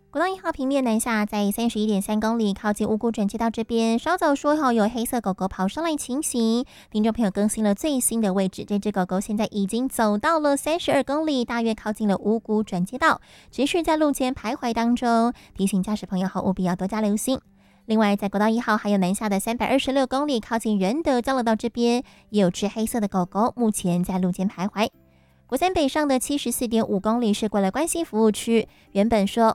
国道1号平面南下，在31.3公里，靠近五股转接道这边，稍早说好有黑色狗狗跑上来情形。听众朋友更新了最新的位置，这只狗狗现在已经走到了32公里，大约靠近了五股转接道，持续在路间徘徊当中。提醒驾驶朋友后务必要多加留心。另外，在国道1号还有南下的326公里，靠近仁德交流道这边，也有只黑色的狗狗，目前在路间徘徊。国三北上的74.5公里是过了关西服务区，原本说